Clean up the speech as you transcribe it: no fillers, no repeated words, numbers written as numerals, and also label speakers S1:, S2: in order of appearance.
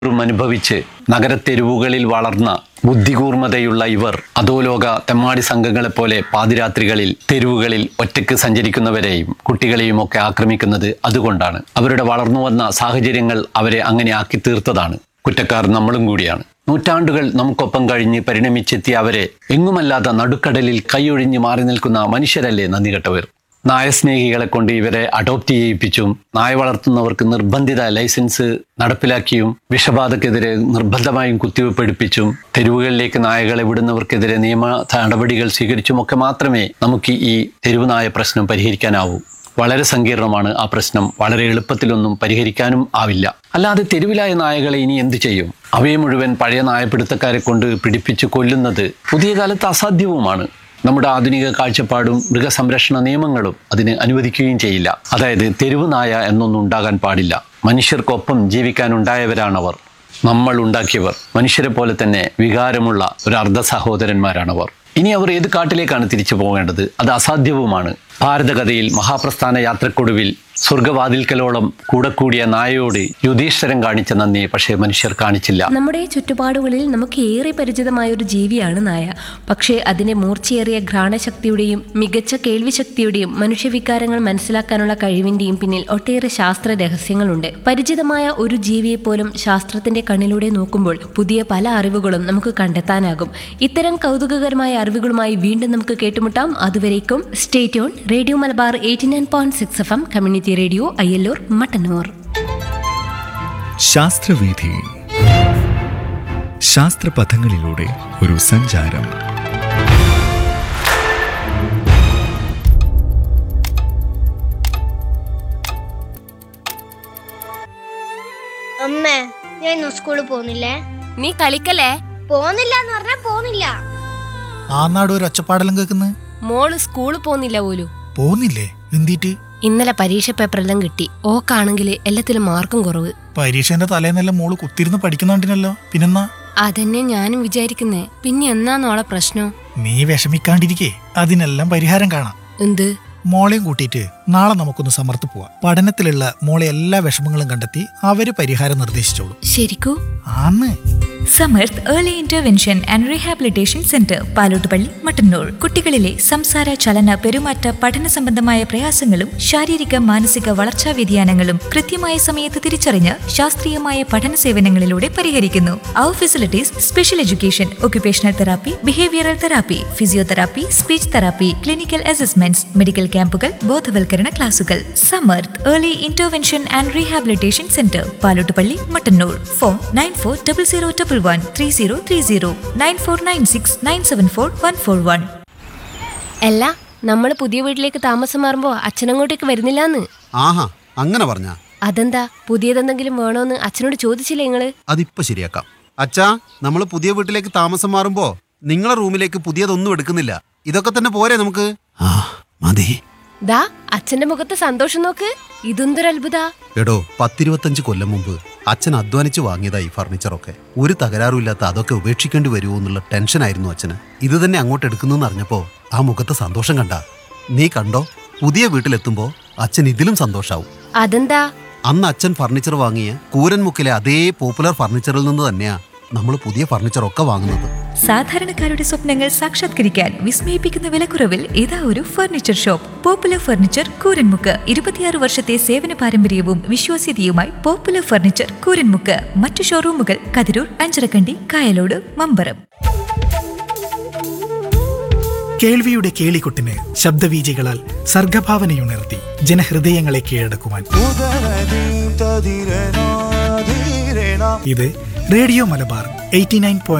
S1: അനുഭവിച്ച് നഗരത്തെരുവുകളിൽ വളർന്ന ബുദ്ധികൂർമ്മതയുള്ള ഇവർ അധോലോക തെമ്മാടി സംഘങ്ങളെപ്പോലെ പാതിരാത്രികളിൽ തെരുവുകളിൽ ഒറ്റയ്ക്ക് സഞ്ചരിക്കുന്നവരെയും കുട്ടികളെയും ഒക്കെ ആക്രമിക്കുന്നത് അതുകൊണ്ടാണ്. അവരുടെ വളർന്നു വന്ന സാഹചര്യങ്ങൾ അവരെ അങ്ങനെ ആക്കി തീർത്തതാണ്. കുറ്റക്കാർ നമ്മളും കൂടിയാണ്. നൂറ്റാണ്ടുകൾ നമുക്കൊപ്പം കഴിഞ്ഞ് പരിണമിച്ചെത്തിയ അവരെ എങ്ങുമല്ലാത്ത നടുക്കടലിൽ കൈയൊഴിഞ്ഞ് മാറി നിൽക്കുന്ന മനുഷ്യരല്ലേ നന്ദികെട്ടവർ. നായസ്നേഹികളെ കൊണ്ട് ഇവരെ അഡോപ്റ്റ് ചെയ്യിപ്പിച്ചും നായ വളർത്തുന്നവർക്ക് നിർബന്ധിത ലൈസൻസ് നടപ്പിലാക്കിയും വിഷബാധക്കെതിരെ നിർബന്ധമായും കുത്തിവയ്പ് എടുപ്പിച്ചും തെരുവുകളിലേക്ക് നായകളെ വിടുന്നവർക്കെതിരെ നിയമ നടപടികൾ സ്വീകരിച്ചുമൊക്കെ മാത്രമേ നമുക്ക് ഈ തെരുവ് നായ പ്രശ്നം പരിഹരിക്കാനാവൂ. വളരെ സങ്കീർണമാണ് ആ പ്രശ്നം. വളരെ എളുപ്പത്തിലൊന്നും പരിഹരിക്കാനും ആവില്ല. അല്ലാതെ തെരുവിലായ നായകളെ ഇനി എന്തു ചെയ്യും? അവയെ മുഴുവൻ പഴയ നായപിടുത്തക്കാരെ കൊണ്ട് പിടിപ്പിച്ച് കൊല്ലുന്നത് പുതിയ കാലത്ത് അസാധ്യവുമാണ്. നമ്മുടെ ആധുനിക കാഴ്ചപ്പാടും മൃഗസംരക്ഷണ നിയമങ്ങളും അതിന് അനുവദിക്കുകയും ചെയ്യില്ല. അതായത് തെരുവ് നായ എന്നൊന്നും ഉണ്ടാകാൻ പാടില്ല. മനുഷ്യർക്കൊപ്പം ജീവിക്കാനുണ്ടായവരാണവർ. നമ്മൾ ഉണ്ടാക്കിയവർ. മനുഷ്യരെ പോലെ തന്നെ വികാരമുള്ള ഒരു അർദ്ധ സഹോദരന്മാരാണവർ. ഇനി അവർ ഏത് കാട്ടിലേക്കാണ് തിരിച്ചു പോകേണ്ടത്? അത് അസാധ്യവുമാണ്. ഭാരതകഥയിൽ മഹാപ്രസ്ഥാന യാത്രക്കൊടുവിൽ സ്വർഗവാതിൽക്കലോളം കൂടെ കൂടിയ നായയോട് യുധിഷ്ഠിരൻ കാണിച്ച നന്ദി പക്ഷേ മനുഷ്യർ കാണിച്ചില്ല.
S2: നമ്മുടെ ചുറ്റുപാടുകളിൽ നമുക്ക് ഏറെ പരിചിതമായ ഒരു ജീവിയാണ് നായ. പക്ഷേ അതിന്റെ മൂർച്ചയേറിയ ഘ്രാണശക്തിയുടെയും മികച്ച കേൾവിശക്തിയുടെയും മനുഷ്യവികാരങ്ങൾ മനസ്സിലാക്കാനുള്ള കഴിവിന്റെയും പിന്നിൽ ഒട്ടേറെ ശാസ്ത്ര രഹസ്യങ്ങളുണ്ട്. പരിചിതമായ ഒരു ജീവിയെ പോലും ശാസ്ത്രത്തിന്റെ കണ്ണിലൂടെ നോക്കുമ്പോൾ പുതിയ പല അറിവുകളും നമുക്ക് കണ്ടെത്താനാകും. ഇത്തരം കൗതുകകരമായ അറിവുകളുമായി വീണ്ടും നമുക്ക് കേട്ടുമുട്ടാം. അതുവരേക്കും stay tune. Radio Malabar 89.6 FM community radio Ayyallur Mattannur.
S3: ശാസ്ത്രവീഥി. ശാസ്ത്രപഥങ്ങളിലൂടെ ഒരു സഞ്ചാരം.
S4: അമ്മേ, ഞാൻ ഇന്ന് സ്കൂളിൽ പോകുന്നില്ലേ?
S2: നീ കളിക്കല്ലേ?
S4: പോകുന്നില്ല എന്ന് പറഞ്ഞാ പോകുന്നില്ല.
S5: ആ നാട് ഒരു ഒച്ചപ്പാടെല്ലാം കേൾക്കുന്നത്.
S2: മോള് സ്കൂളിൽ പോകുന്നില്ല പോലും.
S5: പോകുന്നില്ലേ? എന്തിട്ട്?
S2: ഇന്നലെ പരീക്ഷ പേപ്പറെല്ലാം കിട്ടി. ഓക്കാണെങ്കിൽ എല്ലാത്തിലും മാർക്കും കുറവ്.
S5: പരീക്ഷേന്റെ തലേന്നെല്ലാം മോള് കുത്തിരുന്ന് പഠിക്കുന്നുണ്ടിനല്ലോ. പിന്നെന്നാ?
S2: അതന്നെ ഞാനും വിചാരിക്കുന്നേ. പിന്നെ എന്നാന്നോളെ പ്രശ്നം?
S5: നീ വിഷമിക്കാണ്ടിരിക്കേ, അതിനെല്ലാം പരിഹാരം കാണാം.
S2: എന്ത്?
S5: മോളെയും കൂട്ടിയിട്ട് നാളെ നമുക്കൊന്ന് സമർത്ത് പോവാം. പഠനത്തിലുള്ള മോളെ എല്ലാ വിഷമങ്ങളും കണ്ടെത്തി അവര് പരിഹാരം നിർദ്ദേശിച്ചോളൂ.
S2: ശരിക്കൂ?
S5: ആന്ന്.
S6: Samarth early intervention and rehabilitation centre, Palottupalli, Mattannur. കുട്ടികളിലെ സംസാര, ചലന, പെരുമാറ്റ, പഠന സംബന്ധമായ പ്രയാസങ്ങളും ശാരീരിക മാനസിക വളർച്ചാ വ്യതിയാനങ്ങളും കൃത്യമായ സമയത്ത് തിരിച്ചറിഞ്ഞ് ശാസ്ത്രീയമായ പഠന സേവനങ്ങളിലൂടെ പരിഹരിക്കുന്നു. അവർ facilities: special education, occupational therapy, behavioural therapy, physiotherapy, speech therapy, clinical assessments, medical ക്യാമ്പുകൾ, ബോധവൽക്കരണ ക്ലാസുകൾ. Samarth early intervention and rehabilitation centre, Palottupalli, Mattannur. Phone 9400113030 9496974141.
S2: അല്ല, നമ്മള് പുതിയ വീട്ടിലേക്ക് താമസം മാറുമ്പോ അച്ഛനങ്ങോട്ടേക്ക് വരുന്നില്ലാന്ന്.
S7: ആഹാ, അങ്ങനെ പറഞ്ഞാ?
S2: അതെന്താ? പുതിയതെന്തെങ്കിലും വേണോന്ന് അച്ഛനോട് ചോദിച്ചില്ലേ നിങ്ങള്?
S7: അതിപ്പോ ശരിയാക്കാം. അച്ഛാ, നമ്മള് പുതിയ വീട്ടിലേക്ക് താമസം മാറുമ്പോ നിങ്ങളെ റൂമിലേക്ക് പുതിയതൊന്നും എടുക്കുന്നില്ല. ഇതൊക്കെ തന്നെ പോരെ നമുക്ക്? മതി.
S2: ദാ അച്ഛന്റെ മുഖത്ത് സന്തോഷം നോക്ക്. ഇതെന്തൊരു അത്ഭുത.
S7: എടോ, 10-25 കൊല്ലം മുമ്പ് അച്ഛൻ അധ്വാനിച്ച് വാങ്ങിയതായി ഫർണിച്ചറൊക്കെ. ഒരു തകരാറുമില്ലാത്ത അതൊക്കെ ഉപേക്ഷിക്കേണ്ടി വരുമോ എന്നുള്ള ടെൻഷനായിരുന്നു അച്ഛന്. ഇത് തന്നെ അങ്ങോട്ട് എടുക്കുന്നു അറിഞ്ഞപ്പോ ആ മുഖത്തെ സന്തോഷം കണ്ട. നീ കണ്ടോ, പുതിയ വീട്ടിലെത്തുമ്പോ അച്ഛൻ ഇതിലും സന്തോഷാവും.
S2: അതെന്താ?
S7: അന്ന് അച്ഛൻ ഫർണിച്ചർ വാങ്ങിയ കൂരൻമുക്കിലെ അതേ പോപ്പുലർ ഫർണിച്ചറിൽ നിന്ന് തന്നെയാ നമ്മൾ പുതിയ ഫർണിച്ചറൊക്കെ വാങ്ങുന്നത്.
S6: സാധാരണക്കാരുടെ സ്വപ്നങ്ങൾ സാക്ഷാത്കരിക്കാൻ വിസ്മയിപ്പിക്കുന്ന വിലക്കുറവിൽ ഇതാ ഒരു furniture shop. Popular furniture, Kooranmukku. 26 വർഷത്തെ സേവന പാരമ്പര്യവും വിശ്വാസ്യതയുമായി പോപ്പുലർ ഫർണിച്ചർ, കൂരൻമുക്ക്. മറ്റു ഷോറൂമുകൾ കതിരൂർ, അഞ്ചരക്കണ്ടി, കായലോട്, മമ്പറം.
S5: കേൾവിയുടെ കേളികൊട്ടിന് ശബ്ദവീചികളാൽ സർഗഭാവനയുണർത്തി ജനഹൃദയങ്ങളെ കീഴടക്കുവാൻ ഇത് റേഡിയോ മലബാർ 89.